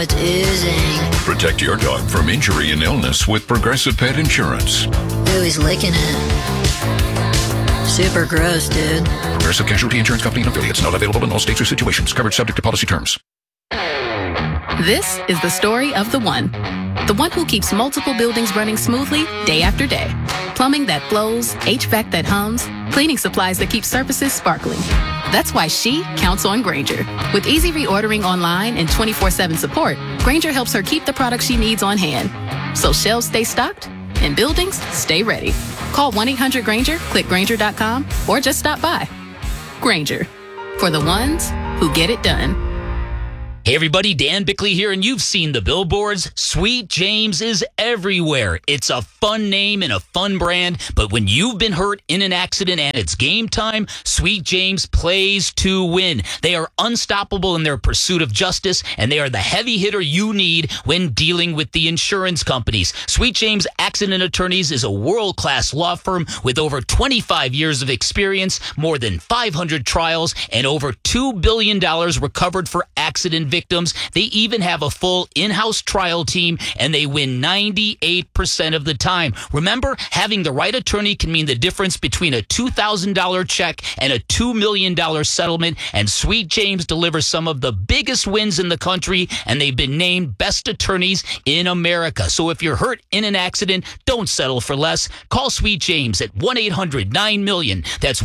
it's oozing. Protect your dog from injury and illness with Progressive Pet Insurance. Ooh, he's licking it. Super gross, dude. Progressive Casualty Insurance Company and affiliates. Not available in all states or situations. Coverage subject to policy terms. This is the story of the one who keeps multiple buildings running smoothly day after day. Plumbing that flows, HVAC that hums, cleaning supplies that keep surfaces sparkling. That's why she counts on Grainger. With easy reordering online and 24/7 support, Grainger helps her keep the products she needs on hand. So shelves stay stocked and buildings stay ready. Call 1-800-GRAINGER, click Grainger.com, or just stop by. Grainger, for the ones who get it done. Hey everybody, Dan Bickley here, and you've seen the billboards. Sweet James is everywhere. It's a fun name and a fun brand, but when you've been hurt in an accident and it's game time, Sweet James plays to win. They are unstoppable in their pursuit of justice, and they are the heavy hitter you need when dealing with the insurance companies. Sweet James Accident Attorneys is a world-class law firm with over 25 years of experience, more than 500 trials, and over $2 billion recovered for accident victims. They even have a full in-house trial team, and they win 98% of the time. Remember, having the right attorney can mean the difference between a $2,000 check and a $2 million settlement, and Sweet James delivers some of the biggest wins in the country, and they've been named best attorneys in America. So if you're hurt in an accident, don't settle for less. Call Sweet James at 1-800-9-MILLION. That's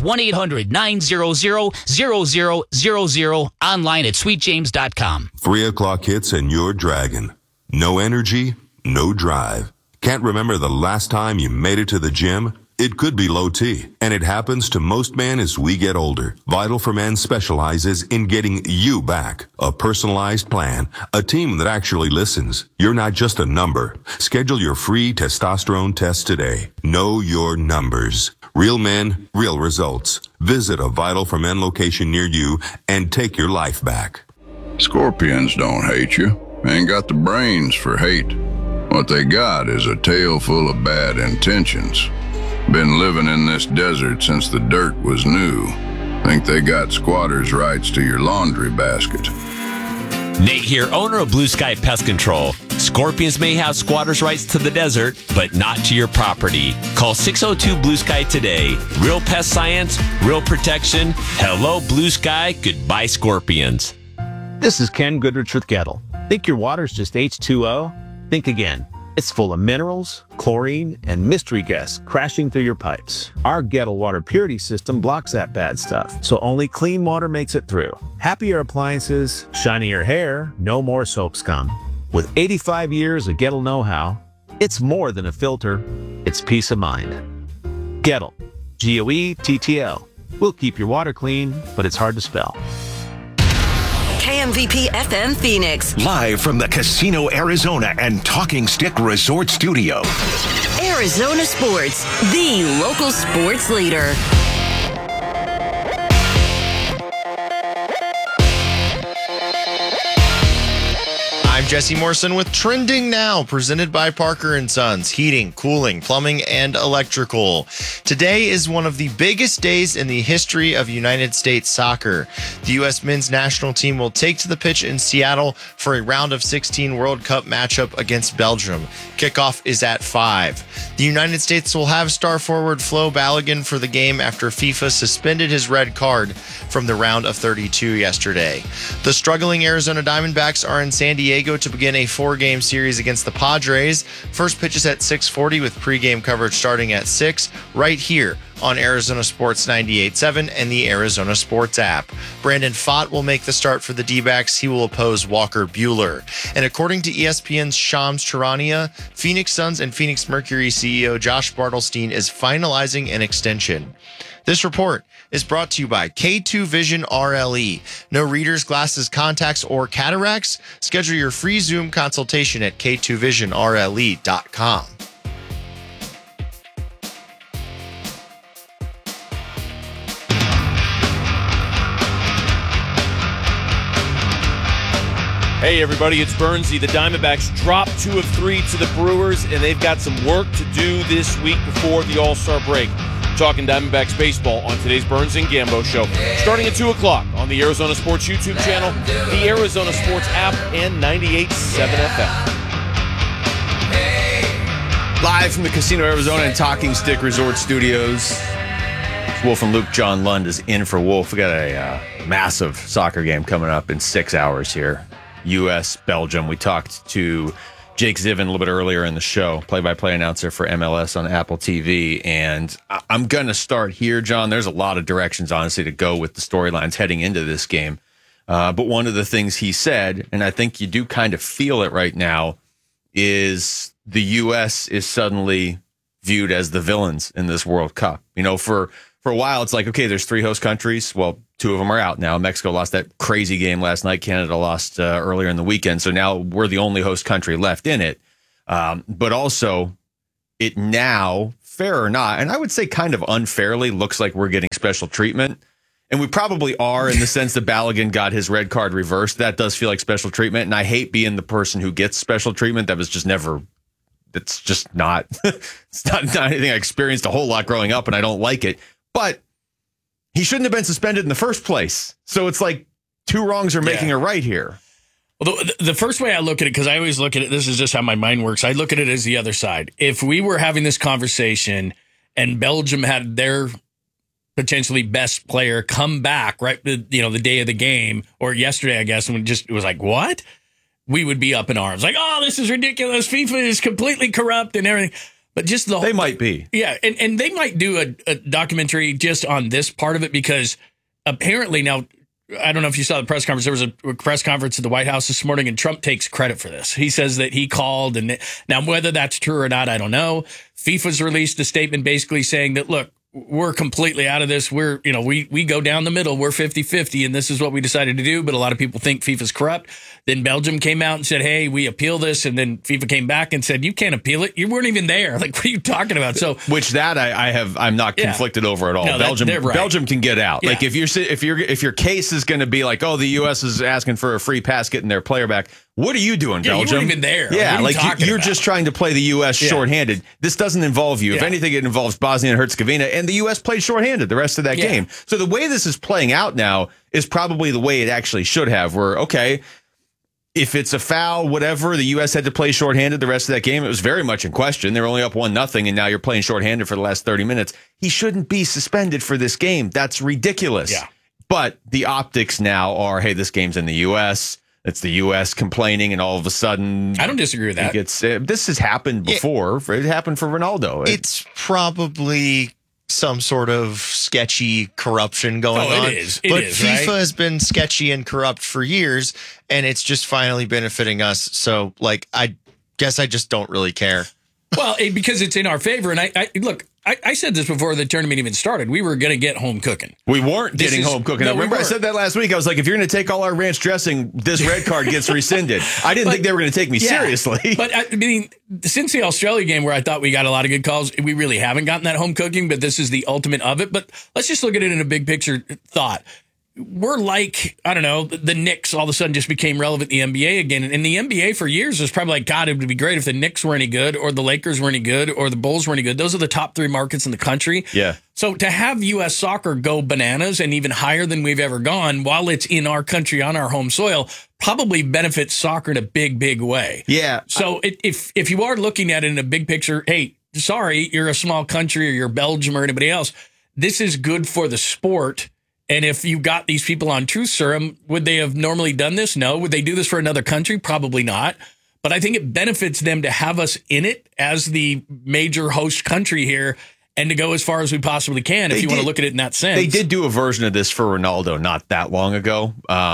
1-800-900-0000, online at sweetjames.com. 3 o'clock hits and you're dragging. No energy, no drive. Can't remember the last time you made it to the gym? It could be low T, and it happens to most men as we get older. Vital for Men specializes in getting you back. A personalized plan, a team that actually listens. You're not just a number. Schedule your free testosterone test today. Know your numbers. Real men, real results. Visit a Vital for Men location near you and take your life back. Scorpions don't hate you. Ain't got the brains for hate. What they got is a tail full of bad intentions. Been living in this desert since the dirt was new. Think they got squatters' rights to your laundry basket. Nate here, owner of Blue Sky Pest Control. Scorpions may have squatters' rights to the desert, but not to your property. Call 602 Blue Sky today. Real pest science, real protection. Hello, Blue Sky. Goodbye, Scorpions. This is Ken Goodrich with Gettle. Think your water's just H2O? Think again. It's full of minerals, chlorine, and mystery gas crashing through your pipes. Our Gettle water purity system blocks that bad stuff, so only clean water makes it through. Happier appliances, shinier hair, no more soap scum. With 85 years of Gettle know-how, it's more than a filter, it's peace of mind. Gettle, G-O-E-T-T-L. We'll keep your water clean, but it's hard to spell. KMVP FM Phoenix. Live from the Casino Arizona and Talking Stick Resort Studio. Arizona Sports, the local sports leader. I'm Jesse Morrison with Trending Now, presented by Parker & Sons, heating, cooling, plumbing, and electrical. Today is one of the biggest days in the history of United States soccer. The U.S. men's national team will take to the pitch in Seattle for a round of 16 World Cup matchup against Belgium. Kickoff is at 5. The United States will have star forward Flo Balogun for the game after FIFA suspended his red card from the round of 32 yesterday. The struggling Arizona Diamondbacks are in San Diego to begin a 4-game series against the Padres. First pitch is at 6:40 with pregame coverage starting at 6 right here on Arizona Sports 98.7 and the Arizona Sports app. Brandon Pfaadt will make the start for the D-backs. He will oppose Walker Buehler. And according to ESPN's Shams Charania, Phoenix Suns and Phoenix Mercury CEO Josh Bartelstein is finalizing an extension. This report is brought to you by K2 Vision RLE. No readers, glasses, contacts, or cataracts? Schedule your free Zoom consultation at k2visionrle.com. Hey everybody, it's Bernsey. The Diamondbacks dropped 2 of 3 to the Brewers, and they've got some work to do this week before the All-Star break. talking Diamondbacks baseball on today's Burns and Gambo show. Starting at 2 o'clock on the Arizona Sports YouTube channel, the Arizona Sports app, and 98.7 FM. Live from the Casino Arizona and Talking Stick Resort Studios. Wolf and Luke. John Lund is in for Wolf. We got a massive soccer game coming up in 6 hours here. U.S. Belgium. We talked to Jake Zivin a little bit earlier in the show, play-by-play announcer for MLS on Apple TV. And I'm going to start here, John. There's a lot of directions, honestly, to go with the storylines heading into this game. But one of the things he said, and I think you do kind of feel it right now, is the U.S. is suddenly viewed as the villains in this World Cup. You know, for a while, it's like, okay, there's 3 host countries. Well, 2 of them are out now. Mexico lost that crazy game last night. Canada lost earlier in the weekend. So now we're the only host country left in it. But also, it now, fair or not, and I would say kind of unfairly, looks like we're getting special treatment. And we probably are in the sense that Balogun got his red card reversed. That does feel like special treatment. And I hate being the person who gets special treatment. That was just never... It's just not, it's not anything I experienced a whole lot growing up, and I don't like it. But he shouldn't have been suspended in the first place. So it's like 2 wrongs are making a right here. Well, the first way I look at it, because I always look at it, this is just how my mind works. I look at it as the other side. If we were having this conversation and Belgium had their potentially best player come back, right, the day of the game, or yesterday, I guess, and it was like, what? We would be up in arms. Like, oh, this is ridiculous. FIFA is completely corrupt and everything. But just the whole... They might be. Yeah, and they might do a documentary just on this part of it, because apparently now, I don't know if you saw the press conference. There was a press conference at the White House this morning, and Trump takes credit for this. He says that he called, and now whether that's true or not, I don't know. FIFA's released a statement basically saying that, look, we're completely out of this. We're, we go down the middle. We're 50-50, and this is what we decided to do. But a lot of people think FIFA's corrupt. Then Belgium came out and said, hey, we appeal this. And then FIFA came back and said, you can't appeal it. You weren't even there. Like, what are you talking about? So, which that I'm not conflicted over at all. No, Belgium can get out. Yeah. Like if your case is going to be like, oh, the U.S. is asking for a free pass, getting their player back. What are you doing, Belgium? You weren't even there. Yeah, you're just trying to play the U.S. shorthanded. This doesn't involve you. If anything, it involves Bosnia and Herzegovina, and the U.S. played shorthanded the rest of that game. So the way this is playing out now is probably the way it actually should have, where, okay, if it's a foul, whatever, the U.S. had to play shorthanded the rest of that game. It was very much in question. They were only up 1-0, and now you're playing shorthanded for the last 30 minutes. He shouldn't be suspended for this game. That's ridiculous. Yeah. But the optics now are, hey, this game's in the U.S., it's the U.S. complaining, and all of a sudden... I don't disagree with that. This has happened before. It happened for Ronaldo. It's probably some sort of sketchy corruption going on. It is, FIFA right? has been sketchy and corrupt for years, and it's just finally benefiting us. So, I guess I just don't really care. Well, because it's in our favor. And I said this before the tournament even started. We were going to get home cooking. We weren't getting home cooking. No, Remember I said that last week? I was like, if you're going to take all our ranch dressing, this red card gets rescinded. I didn't think they were going to take me seriously. But I mean, since the Australia game where I thought we got a lot of good calls, we really haven't gotten that home cooking, but this is the ultimate of it. But let's just look at it in a big picture thought. We're like, I don't know, the Knicks all of a sudden just became relevant in the NBA again. And the NBA for years was probably like, God, it would be great if the Knicks were any good, or the Lakers were any good, or the Bulls were any good. Those are the top 3 markets in the country. Yeah. So to have U.S. soccer go bananas and even higher than we've ever gone while it's in our country, on our home soil, probably benefits soccer in a big, big way. Yeah. So if you are looking at it in a big picture, hey, sorry, you're a small country, or you're Belgium or anybody else, this is good for the sport. And if you got these people on truth serum, would they have normally done this? No. Would they do this for another country? Probably not. But I think it benefits them to have us in it as the major host country here, and to go as far as we possibly can, if you want to look at it in that sense. They did do a version of this for Ronaldo not that long ago.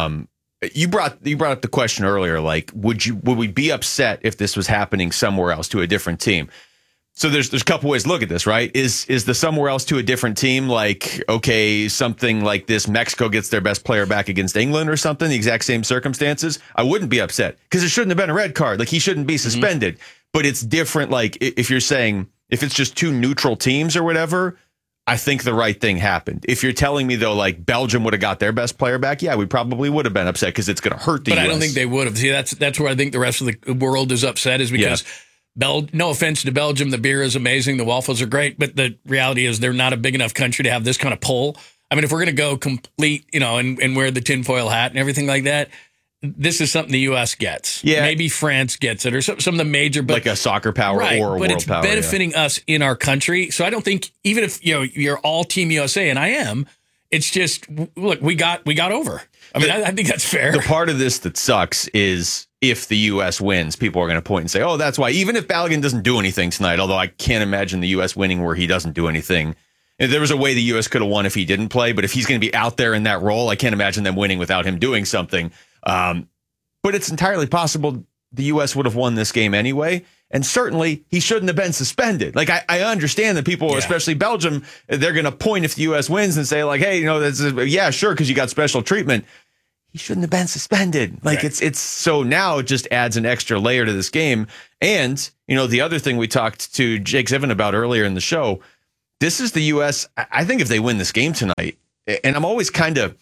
You brought up the question earlier, like, would we be upset if this was happening somewhere else to a different team? So there's a couple ways to look at this, right? Is the somewhere else to a different team like, okay, something like this, Mexico gets their best player back against England or something, the exact same circumstances? I wouldn't be upset, because it shouldn't have been a red card. Like, he shouldn't be suspended. But it's different, like, if you're saying, if it's just 2 neutral teams or whatever, I think the right thing happened. If you're telling me, though, like, Belgium would have got their best player back, yeah, we probably would have been upset, because it's going to hurt the US. But I don't think they would have. See, that's where I think the rest of the world is upset, is because No offense to Belgium, the beer is amazing, the waffles are great, but the reality is they're not a big enough country to have this kind of pull. I mean, if we're going to go complete, and wear the tinfoil hat and everything like that, this is something the U.S. gets. Yeah. Maybe France gets it, or some of the major, but like a soccer power or a world power. But it's benefiting us in our country. So I don't think, even if you're all Team USA, and I am, it's just, look, we got over. I mean, I think that's fair. The part of this that sucks is if the U.S. wins, people are going to point and say, oh, that's why. Even if Balogun doesn't do anything tonight, although I can't imagine the U.S. winning where he doesn't do anything. And there was a way the U.S. could have won if he didn't play, but if he's going to be out there in that role, I can't imagine them winning without him doing something. But it's entirely possible the U.S. would have won this game anyway. And certainly he shouldn't have been suspended. Like, I understand that people, especially Belgium, they're going to point if the U.S. wins and say, like, hey, yeah, sure, because you got special treatment. He shouldn't have been suspended. Like, it's so now it just adds an extra layer to this game. And, the other thing we talked to Jake Ziven about earlier in the show, this is the U.S. I think if they win this game tonight, and I'm always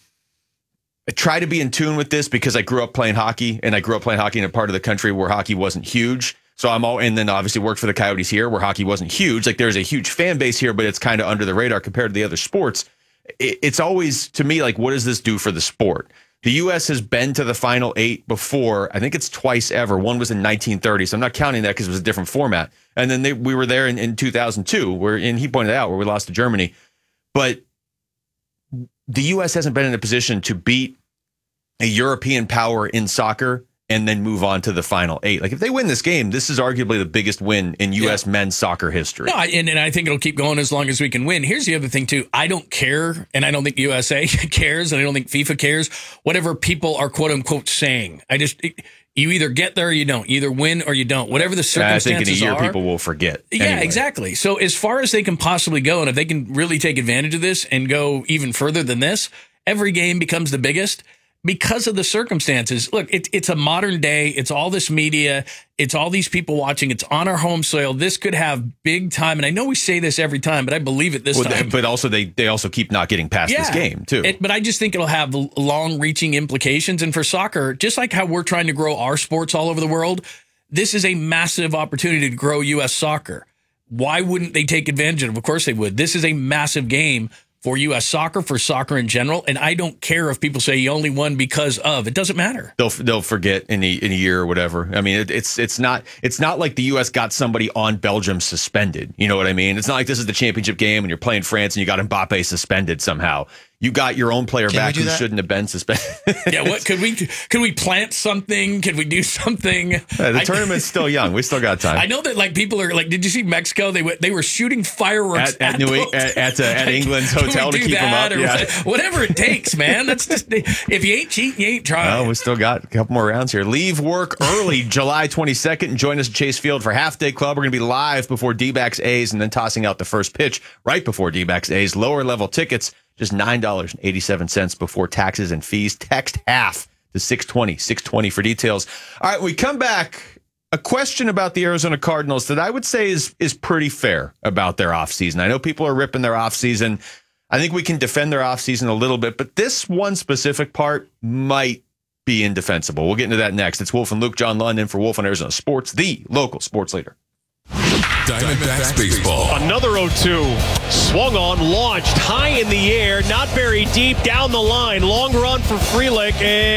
I try to be in tune with this because I grew up playing hockey, and I grew up playing hockey in a part of the country where hockey wasn't huge. So and then obviously worked for the Coyotes here where hockey wasn't huge. Like, there's a huge fan base here, but it's kind of under the radar compared to the other sports. It's always, to me, like, what does this do for the sport? The U.S. has been to the Final 8 before. I think it's twice ever. One was in 1930, so I'm not counting that because it was a different format. And then we were there in 2002, and he pointed out where we lost to Germany. But the U.S. hasn't been in a position to beat a European power in soccer and then move on to the Final 8. Like, if they win this game, this is arguably the biggest win in U.S. men's soccer history. No, and I think it'll keep going as long as we can win. Here's the other thing, too. I don't care, and I don't think USA cares, and I don't think FIFA cares, whatever people are quote-unquote saying. You either get there or you don't. You either win or you don't. Whatever the circumstances are. I think in a year people will forget. Yeah, anyway. Exactly. So as far as they can possibly go, and if they can really take advantage of this and go even further than this, every game becomes the biggest because of the circumstances. Look, it's a modern day. It's all this media. It's all these people watching. It's on our home soil. This could have big time. And I know we say this every time, but I believe it this time. But also they also keep not getting past this game, too. But I just think it'll have long-reaching implications. And for soccer, just like how we're trying to grow our sports all over the world, this is a massive opportunity to grow U.S. soccer. Why wouldn't they take advantage of it? Of course they would. This is a massive game for U.S. soccer, for soccer in general, and I don't care if people say you only won because of. It doesn't matter. They'll forget in a year or whatever. I mean, it's not like the U.S. got somebody on Belgium suspended. You know what I mean? It's not like this is the championship game and you're playing France and you got Mbappe suspended somehow. You got your own player back who shouldn't have been suspended. Yeah, what could we plant something? Could we do something? The tournament's still young. We still got time. I know that like people are like, did you see Mexico? They were shooting fireworks at England's hotel to keep them up. Yeah. Whatever it takes, man. That's just if you ain't cheating, you ain't trying. Oh, we still got a couple more rounds here. Leave work early, July 22nd, and join us at Chase Field for Half Day Club. We're going to be live before D-backs A's and then tossing out the first pitch right before D-backs A's. Lower level tickets, just $9.87 before taxes and fees. Text half to 620 for details. All right, we come back. A question about the Arizona Cardinals that I would say is pretty fair about their offseason. I know people are ripping their offseason. I think we can defend their offseason a little bit, but this one specific part might be indefensible. We'll get into that next. It's Wolf and Luke, John London for Wolf on Arizona Sports, the local sports leader. Diamondbacks baseball. Another 0-2. Swung on, launched high in the air, not very deep, down the line. Long run for Frelick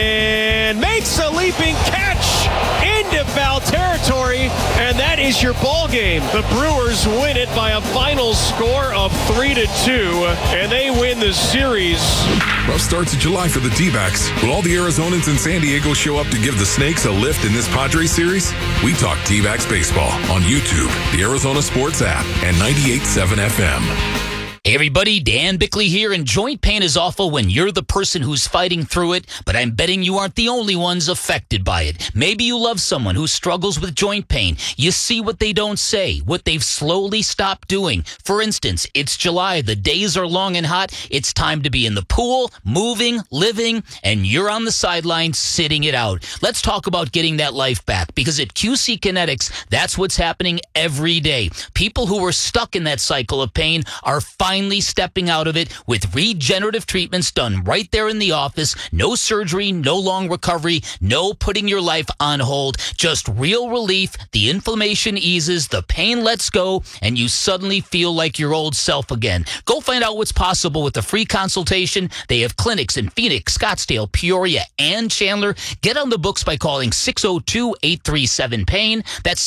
and makes a leaping catch into foul territory, and that is your ball game. The Brewers win it by a final score of 3-2, and they win the series. Rough start to July for the D-backs. Will all the Arizonans in San Diego show up to give the Snakes a lift in this Padres series? We talk D-backs baseball on YouTube, the Arizona Sports app, and 98.7 FM. Hey everybody, Dan Bickley here, and joint pain is awful when you're the person who's fighting through it, but I'm betting you aren't the only ones affected by it. Maybe you love someone who struggles with joint pain. You see what they don't say, what they've slowly stopped doing. For instance, it's July, the days are long and hot, it's time to be in the pool, moving, living, and you're on the sideline sitting it out. Let's talk about getting that life back, because at QC Kinetics, that's what's happening every day. People who are stuck in that cycle of pain are finally finally stepping out of it with regenerative treatments done right there in the office. No surgery, no long recovery, no putting your life on hold. Just real relief. The inflammation eases, the pain lets go, and you suddenly feel like your old self again. Go find out what's possible with a free consultation. They have clinics in Phoenix, Scottsdale, Peoria, and Chandler. Get on the books by calling 602-837-PAIN. That's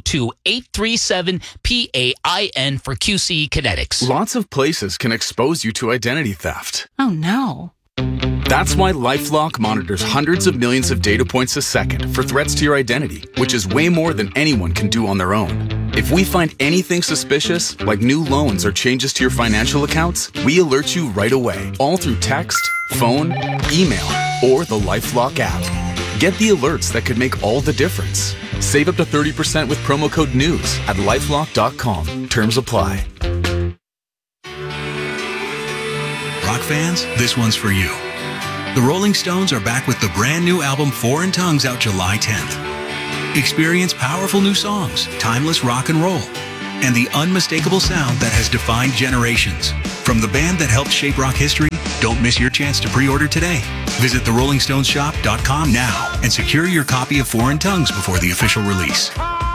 602-837-PAIN for QC Kinetics. Lots of places can expose you to identity theft. Oh, no. That's why LifeLock monitors hundreds of millions of data points a second for threats to your identity, which is way more than anyone can do on their own. If we find anything suspicious, like new loans or changes to your financial accounts, we alert you right away, all through text, phone, email, or the LifeLock app. Get the alerts that could make all the difference. Save up to 30% with promo code NEWS at LifeLock.com. Terms apply. Rock fans, this one's for you. The Rolling Stones are back with the brand new album Foreign Tongues out July 10th. Experience powerful new songs, timeless rock and roll, and the unmistakable sound that has defined generations. From the band that helped shape rock history, don't miss your chance to pre-order today. Visit therollingstonesshop.com now and secure your copy of Foreign Tongues before the official release.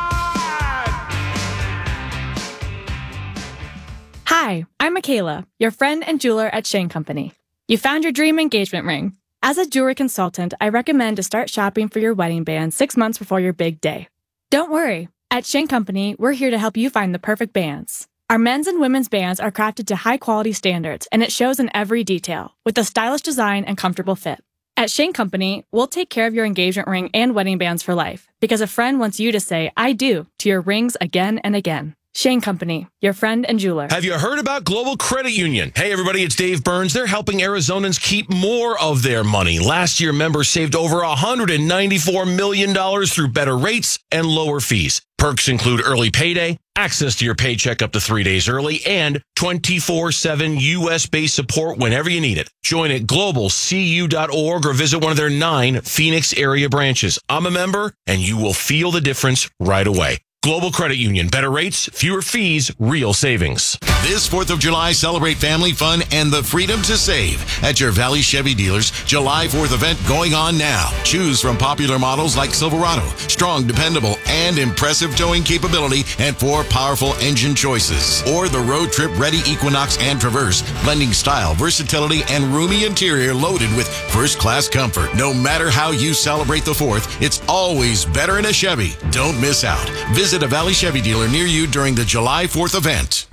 Hi, I'm Michaela, your friend and jeweler at Shane Company. You found your dream engagement ring. As a jewelry consultant, I recommend to start shopping for your wedding band 6 months before your big day. Don't worry. At Shane Company, we're here to help you find the perfect bands. Our men's and women's bands are crafted to high-quality standards, and it shows in every detail, with a stylish design and comfortable fit. At Shane Company, we'll take care of your engagement ring and wedding bands for life, because a friend wants you to say, I do, to your rings again and again. Shane Company, your friend and jeweler. Have you heard about Global Credit Union? Hey, everybody, it's Dave Burns. They're helping Arizonans keep more of their money. Last year, members saved over $194 million through better rates and lower fees. Perks include early payday, access to your paycheck up to 3 days early, and 24/7 U.S.-based support whenever you need it. Join at globalcu.org or visit one of their 9 Phoenix area branches. I'm a member, and you will feel the difference right away. Global Credit Union. Better rates, fewer fees, real savings. This 4th of July, celebrate family fun and the freedom to save at your Valley Chevy dealers. July 4th event going on now. Choose from popular models like Silverado, strong, dependable, and impressive towing capability, and 4 powerful engine choices. Or the road trip ready Equinox and Traverse, blending style, versatility, and roomy interior loaded with first-class comfort. No matter how you celebrate the 4th, it's always better in a Chevy. Don't miss out. Visit a Valley Chevy dealer near you during the July 4th event.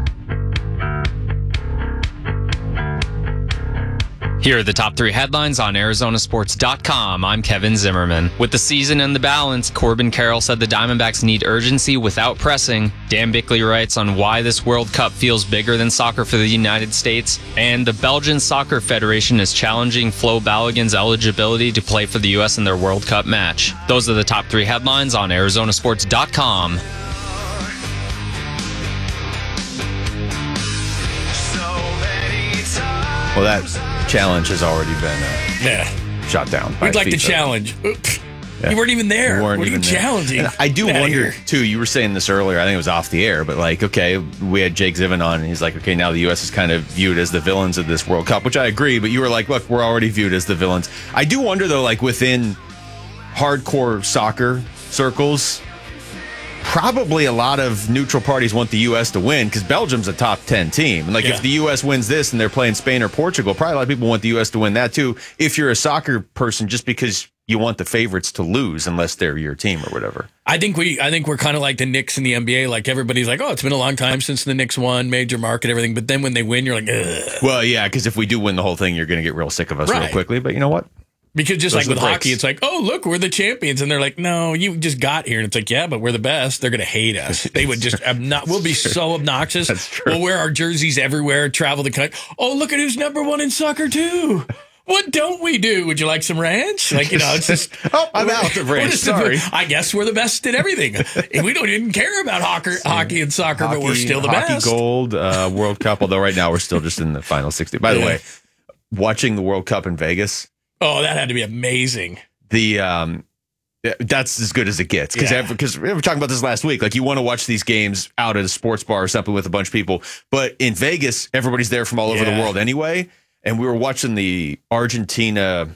Here are the top 3 headlines on Arizonasports.com. I'm Kevin Zimmerman. With the season in the balance, Corbin Carroll said the Diamondbacks need urgency without pressing. Dan Bickley writes on why this World Cup feels bigger than soccer for the United States. And the Belgian Soccer Federation is challenging Flo Balogun's eligibility to play for the U.S. in their World Cup match. Those are the top 3 headlines on Arizonasports.com. Well, that challenge has already been shot down. We'd like to challenge. Yeah. You weren't even there. What are you challenging? And I do wonder, too, you were saying this earlier, I think it was off the air, but like, okay, we had Jake Zivin on, and he's like, okay, now the U.S. is kind of viewed as the villains of this World Cup, which I agree, but you were like, look, we're already viewed as the villains. I do wonder, though, like within hardcore soccer circles, probably a lot of neutral parties want the U.S. to win because Belgium's a top 10 team. And like if the U.S. wins this and they're playing Spain or Portugal, probably a lot of people want the U.S. to win that too. If you're a soccer person, just because you want the favorites to lose unless they're your team or whatever. I think we're kind of like the Knicks in the NBA. Like everybody's like, oh, it's been a long time since the Knicks won, major market, everything. But then when they win, you're like, ugh. Well, yeah, because if we do win the whole thing, you're going to get real sick of us real quickly. But you know what? Because just like with hockey, it's like, oh, look, we're the champions. And they're like, no, you just got here. And it's like, yeah, but we're the best. They're going to hate us. They would just, we'll be so obnoxious. That's true. We'll wear our jerseys everywhere, travel the country. Oh, look at who's number 1 in soccer, too. What don't we do? Would you like some ranch? Like, you know, it's just, oh, I'm out of ranch. Sorry. I guess we're the best at everything. We don't even care about hockey and soccer, but we're still the best. Hockey gold, World Cup, although right now we're still just in the final 60. By the way, watching the World Cup in Vegas. Oh, that had to be amazing. It That's as good as it gets. Because we were talking about this last week. Like, you want to watch these games out at a sports bar or something with a bunch of people. But in Vegas, everybody's there from all over the world anyway. And we were watching the Argentina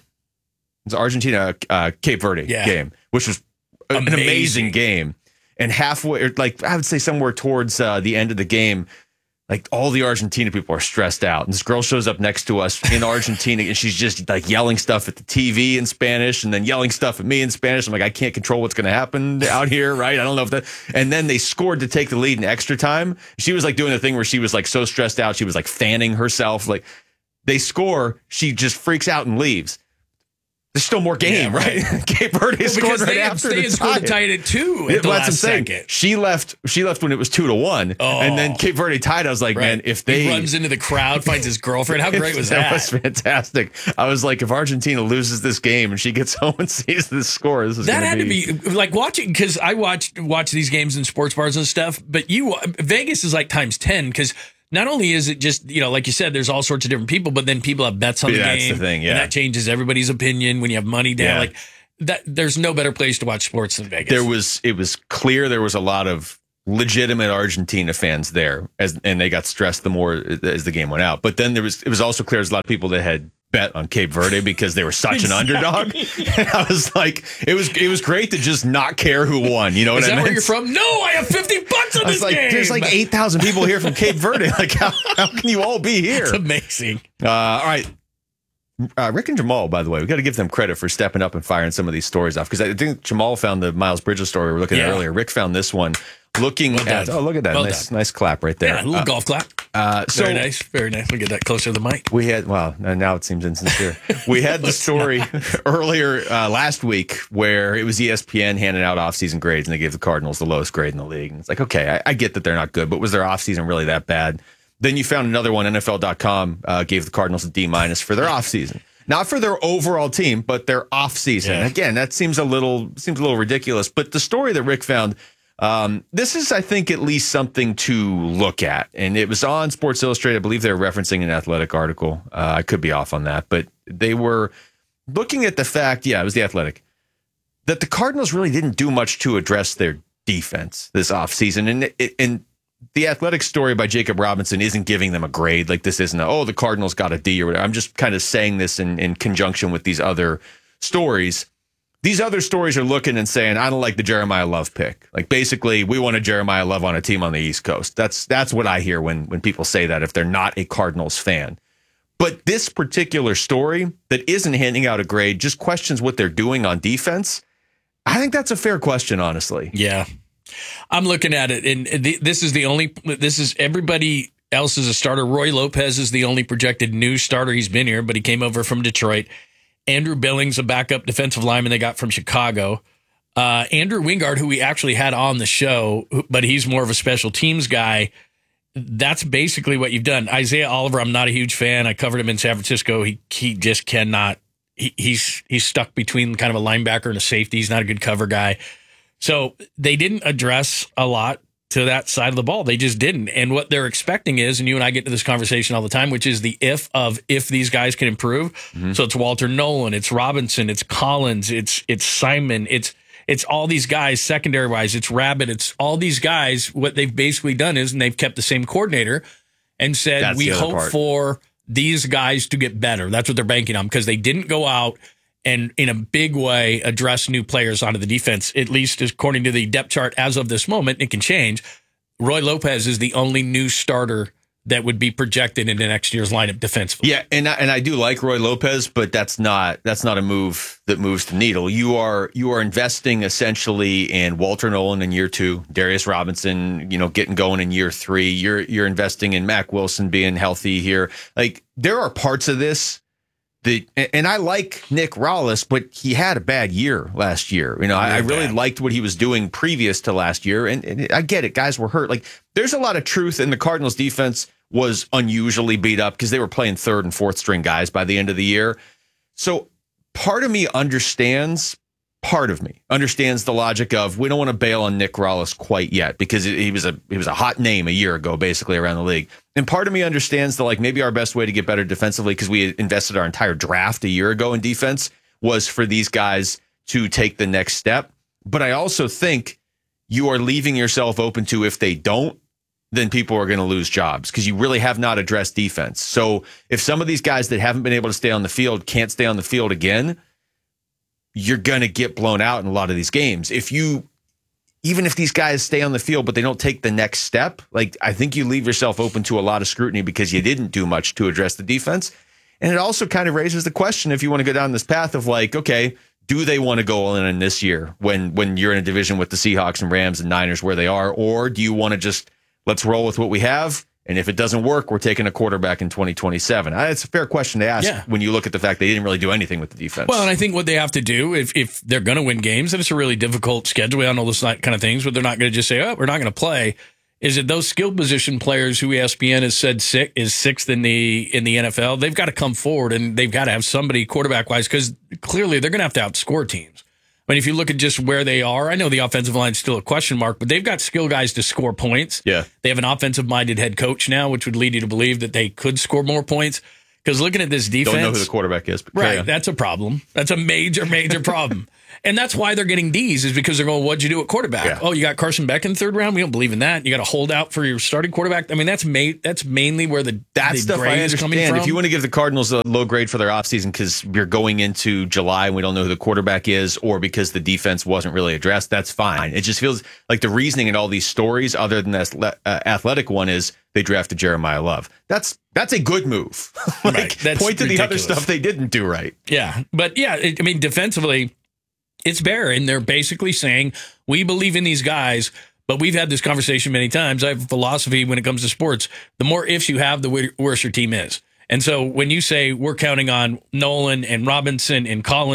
Cape Verde game, which was an amazing game. And halfway, like, I would say somewhere towards the end of the game, like, all the Argentina people are stressed out. And this girl shows up next to us in Argentina, and she's just like yelling stuff at the TV in Spanish and then yelling stuff at me in Spanish. I'm like, I can't control what's going to happen out here, right? I don't know if that. And then they scored to take the lead in extra time. She was like doing the thing where she was like so stressed out, she was like fanning herself. Like, they score, she just freaks out and leaves. There's still more game, right? Cape Verde scored right after the tie. They had scored tied at 2 at the last second. She left when it was 2-1, and then Cape Verde tied. I was like, man, if they... He runs into the crowd, finds his girlfriend. How great was that? That was fantastic. I was like, if Argentina loses this game and she gets home and sees this score, this is that had to be like watching, because I watch these games in sports bars and stuff, but Vegas is like times 10, because not only is it just, like you said, there's all sorts of different people, but then people have bets on the game. That's the thing, and that changes everybody's opinion when you have money down. Like that, there's no better place to watch sports than Vegas. It was clear there was a lot of legitimate Argentina fans there, and they got stressed the more as the game went out. But then it was also clear there's a lot of people that had bet on Cape Verde because they were such an underdog. And I was like, it was great to just not care who won. You know what I mean? Is that where you're from? No, I have $50 on this game. There's like 8,000 people here from Cape Verde. Like, how can you all be here? It's amazing. All right. Rick and Jamal, by the way, we got to give them credit for stepping up and firing some of these stories off, because I think Jamal found the Miles Bridges story we were looking at earlier. Rick found this one. Looking at look at that, nice clap right there. Yeah, a little golf clap. Very nice, very nice. We'll get that closer to the mic. We had now it seems insincere. We had the story earlier last week where it was ESPN handing out offseason grades, and they gave the Cardinals the lowest grade in the league. And it's like, okay, I get that they're not good, but was their offseason really that bad? Then you found another one. NFL.com gave the Cardinals a D- for their offseason. Not for their overall team, but their offseason. Yeah. Again, that seems a little ridiculous. But the story that Rick found, this is, I think, at least something to look at. And it was on Sports Illustrated. I believe they were referencing an Athletic article. I could be off on that. But they were looking at the fact, it was the Athletic, that the Cardinals really didn't do much to address their defense this offseason. And the Athletic story by Jacob Robinson isn't giving them a grade. Like, this isn't the Cardinals got a D or whatever. I'm just kind of saying this in conjunction with these other stories. These other stories are looking and saying, I don't like the Jeremiah Love pick. Like, basically, we want a Jeremiah Love on a team on the East Coast. That's what I hear when people say that, if they're not a Cardinals fan. But this particular story that isn't handing out a grade just questions what they're doing on defense. I think that's a fair question, honestly. Yeah. I'm looking at it, and this is everybody else is a starter. Roy Lopez is the only projected new starter. He's been here, but he came over from Detroit. Andrew Billings, a backup defensive lineman they got from Chicago. Andrew Wingard, who we actually had on the show, but he's more of a special teams guy. That's basically what you've done. Isaiah Oliver, I'm not a huge fan. I covered him in San Francisco. He just cannot. He's stuck between kind of a linebacker and a safety. He's not a good cover guy. So they didn't address a lot to that side of the ball. They just didn't. And what they're expecting is, and you and I get to this conversation all the time, which is the if these guys can improve. Mm-hmm. So it's Walter Nolan, it's Robinson, it's Collins, it's Simon, it's all these guys secondary wise, it's Rabbit, it's all these guys. What they've basically done is, and they've kept the same coordinator and said, we hope for these guys to get better. That's what they're banking on, because they didn't go out and in a big way address new players onto the defense, at least according to the depth chart as of this moment. It can change. Roy Lopez is the only new starter that would be projected into next year's lineup defensively. Yeah, and I do like Roy Lopez, but that's not a move that moves the needle. You are investing essentially in Walter Nolan in year 2, Darius Robinson, getting going in year 3. You're investing in Mack Wilson being healthy here. Like, there are parts of this. And I like Nick Rallis, but he had a bad year last year. I really liked what he was doing previous to last year. And I get it. Guys were hurt. Like, there's a lot of truth. And the Cardinals defense was unusually beat up because they were playing 3rd and 4th string guys by the end of the year. So part of me understands the logic of, we don't want to bail on Nick Rallis quite yet, because he was a hot name a year ago, basically, around the league. And part of me understands that, like, maybe our best way to get better defensively, because we invested our entire draft a year ago in defense, was for these guys to take the next step. But I also think you are leaving yourself open to, if they don't, then people are going to lose jobs because you really have not addressed defense. So if some of these guys that haven't been able to stay on the field can't stay on the field again, you're going to get blown out in a lot of these games. Even if these guys stay on the field, but they don't take the next step, like, I think you leave yourself open to a lot of scrutiny because you didn't do much to address the defense. And it also kind of raises the question, if you want to go down this path of like, okay, do they want to go all in this year when you're in a division with the Seahawks and Rams and Niners where they are? Or do you want to just, let's roll with what we have, and if it doesn't work, we're taking a quarterback in 2027? It's a fair question to ask when you look at the fact they didn't really do anything with the defense. Well, and I think what they have to do, if they're going to win games, and it's a really difficult schedule on all those kind of things, but they're not going to just say, oh, we're not going to play, is that those skill position players who ESPN has said is sixth in the NFL, they've got to come forward and they've got to have somebody quarterback-wise, because clearly they're going to have to outscore teams. I mean, if you look at just where they are, I know the offensive line is still a question mark, but they've got skill guys to score points. Yeah. They have an offensive-minded head coach now, which would lead you to believe that they could score more points. Because looking at this defense... Don't know who the quarterback is. But right, that's a problem. That's a major, major problem. And that's why they're getting D's, is because they're going, what'd you do at quarterback? Yeah. Oh, you got Carson Beck in the third round? We don't believe in that. You got a holdout for your starting quarterback? I mean, that's mainly where the stuff grade I is coming from. understand. If you want to give the Cardinals a low grade for their offseason because you're going into July and we don't know who the quarterback is, or because the defense wasn't really addressed, that's fine. It just feels like the reasoning in all these stories, other than this athletic one, is they drafted Jeremiah Love. That's a good move. Right. That's point to ridiculous. the other stuff they didn't do right. Yeah. But yeah, I mean, defensively, it's bare. And they're basically saying, we believe in these guys, but we've had this conversation many times. I have a philosophy when it comes to sports. The more ifs you have, the worse your team is. And so when you say we're counting on Nolan and Robinson and Collins,